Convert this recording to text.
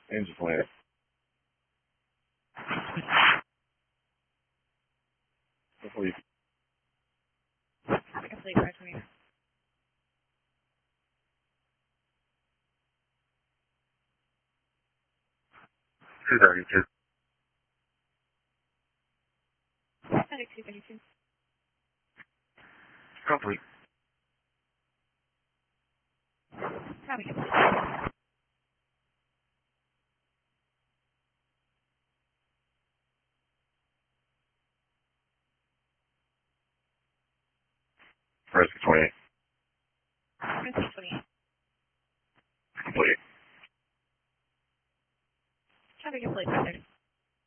Engine plant. Complete. Complete, Roger, ma'am. 232. 232. Complete. Copy, complete. Rescue 28. Rescue 28. Complete. Copy, complete, Roger.